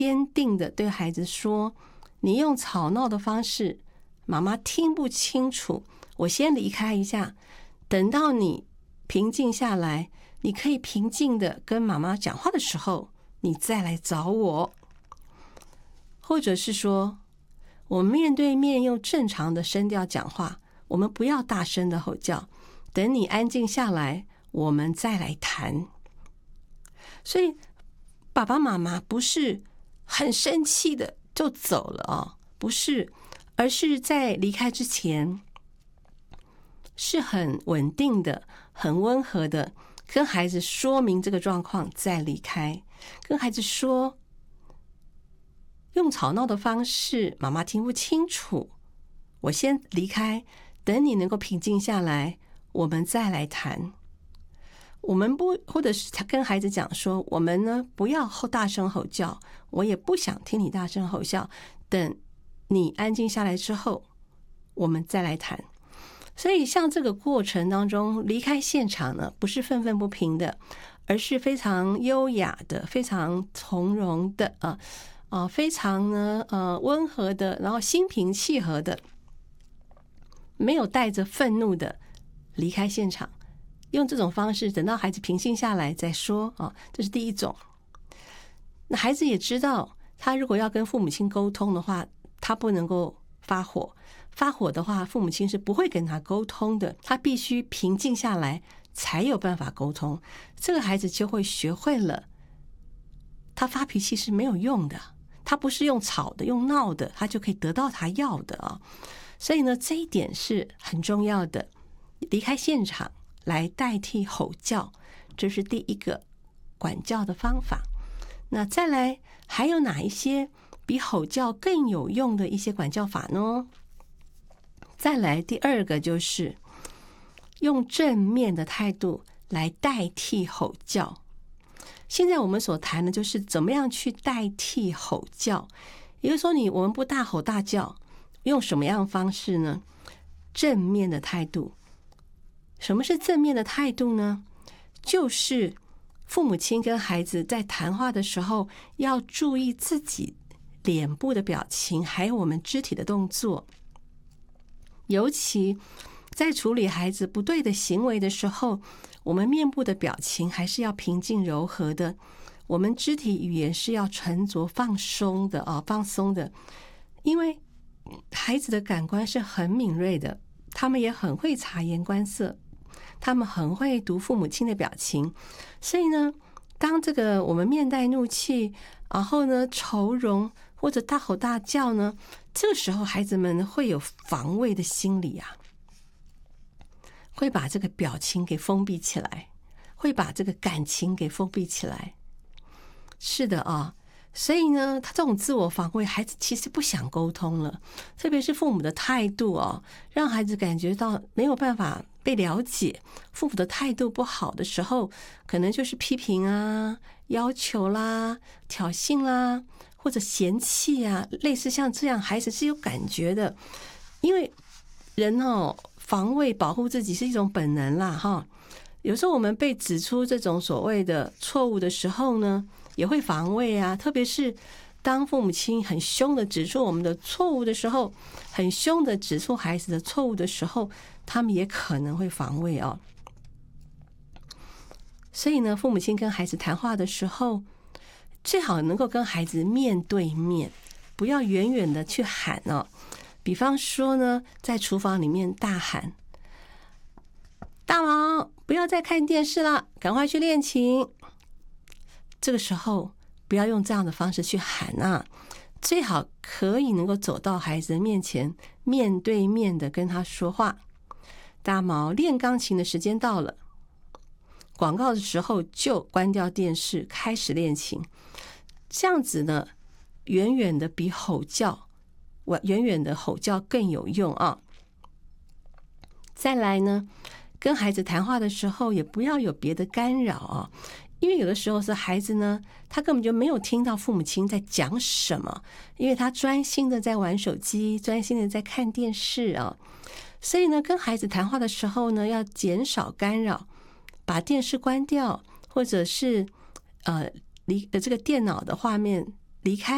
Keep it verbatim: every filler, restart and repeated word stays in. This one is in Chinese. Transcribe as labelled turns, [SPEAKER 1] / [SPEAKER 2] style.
[SPEAKER 1] 坚定的对孩子说，你用吵闹的方式，妈妈听不清楚，我先离开一下，等到你平静下来，你可以平静的跟妈妈讲话的时候，你再来找我。或者是说，我们面对面用正常的声调讲话，我们不要大声的吼叫，等你安静下来，我们再来谈。所以爸爸妈妈不是很生气的就走了哦，不是，而是在离开之前是很稳定的、很温和的跟孩子说明这个状况再离开，跟孩子说用吵闹的方式妈妈听不清楚，我先离开，等你能够平静下来，我们再来谈。我们不，或者是跟孩子讲说，我们呢不要吼大声吼叫，我也不想听你大声吼叫，等你安静下来之后，我们再来谈。所以像这个过程当中，离开现场呢，不是愤愤不平的，而是非常优雅的、非常从容的啊啊，非常呢呃温和的，然后心平气和的，没有带着愤怒的离开现场。用这种方式，等到孩子平静下来再说啊，这是第一种。那孩子也知道，他如果要跟父母亲沟通的话，他不能够发火，发火的话，父母亲是不会跟他沟通的，他必须平静下来才有办法沟通。这个孩子就会学会了，他发脾气是没有用的，他不是用吵的、用闹的，他就可以得到他要的啊。所以呢，这一点是很重要的，离开现场来代替吼叫，这是第一个管教的方法。那再来，还有哪一些比吼叫更有用的一些管教法呢？再来，第二个就是用正面的态度来代替吼叫。现在我们所谈的就是怎么样去代替吼叫，也就是说，你我们不大吼大叫，用什么样的方式呢？正面的态度。什么是正面的态度呢？就是父母亲跟孩子在谈话的时候，要注意自己脸部的表情，还有我们肢体的动作。尤其在处理孩子不对的行为的时候，我们面部的表情还是要平静柔和的，我们肢体语言是要沉着放松的啊，放松的。因为孩子的感官是很敏锐的，他们也很会察言观色，他们很会读父母亲的表情，所以呢，当这个我们面带怒气，然后呢愁容或者大吼大叫呢，这个时候孩子们会有防卫的心理啊，会把这个表情给封闭起来，会把这个感情给封闭起来。是的啊，所以呢，他这种自我防卫，孩子其实不想沟通了，特别是父母的态度哦，让孩子感觉到没有办法被了解，父母的态度不好的时候，可能就是批评啊、要求啦、挑衅啦，或者嫌弃啊，类似像这样，孩子是有感觉的。因为人哦，防卫保护自己是一种本能啦，哈。有时候我们被指出这种所谓的错误的时候呢，也会防卫啊，特别是当父母亲很凶的指出我们的错误的时候，很凶的指出孩子的错误的时候，他们也可能会防卫哦。所以呢，父母亲跟孩子谈话的时候，最好能够跟孩子面对面，不要远远的去喊哦。比方说呢，在厨房里面大喊：“大毛，不要再看电视了，赶快去练琴。”这个时候不要用这样的方式去喊啊，最好可以能够走到孩子的面前，面对面的跟他说话。大毛，练钢琴的时间到了，广告的时候就关掉电视，开始练琴。这样子呢，远远的比吼叫，远远的吼叫更有用啊。再来呢，跟孩子谈话的时候，也不要有别的干扰啊。因为有的时候是孩子呢，他根本就没有听到父母亲在讲什么，因为他专心的在玩手机，专心的在看电视啊。所以呢，跟孩子谈话的时候呢，要减少干扰，把电视关掉，或者是呃离这个电脑的画面离开。